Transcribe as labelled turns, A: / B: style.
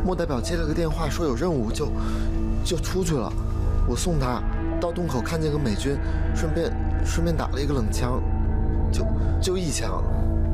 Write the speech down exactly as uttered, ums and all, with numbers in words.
A: 莫代表接了个电话，说有任务，就就出去了。我送他到洞口，看见个美军，顺便顺便打了一个冷枪，就就一枪。